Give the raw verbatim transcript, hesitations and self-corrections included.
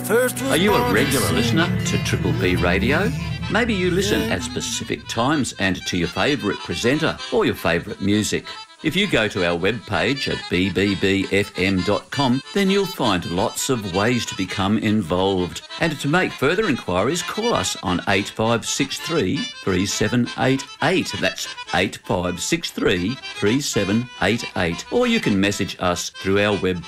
first was Are you a born regular to listener sing. to Triple B Radio? Maybe you listen at specific times and to your favourite presenter or your favourite music. If you go to our webpage at b b b f m dot com, then you'll find lots of ways to become involved. And to make further inquiries, call us on eight five six three, three seven eight eight. That's eight five six three, three seven eight eight. Or you can message us through our web